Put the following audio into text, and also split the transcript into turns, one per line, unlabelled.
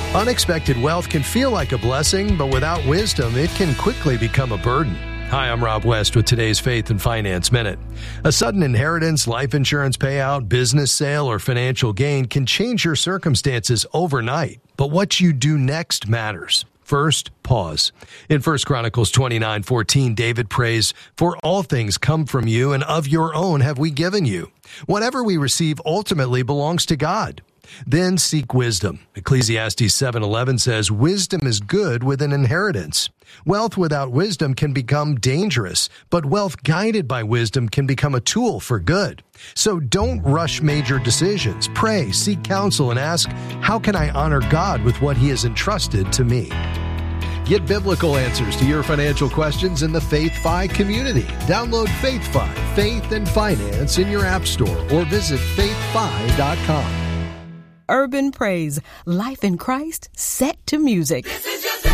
Unexpected wealth can feel like a blessing, but without wisdom, it can quickly become a burden. Hi, I'm Rob West with today's Faith and Finance Minute. A sudden inheritance, life insurance payout, business sale, or financial gain can change your circumstances overnight. But what you do next matters. First, pause. In 1 Chronicles 29:14, David prays, "For all things come from you, and of your own have we given you." Whatever we receive ultimately belongs to God. Then seek wisdom. Ecclesiastes 7:11 says, "Wisdom is good with an inheritance." Wealth without wisdom can become dangerous, but wealth guided by wisdom can become a tool for good. So don't rush major decisions. Pray, seek counsel, and ask, how can I honor God with what He has entrusted to me? Get biblical answers to your financial questions in the Faith Fi community. Download Faith Fi, Faith and Finance in your app store or visit faithfi.com.
Urban Praise, life in Christ set to music.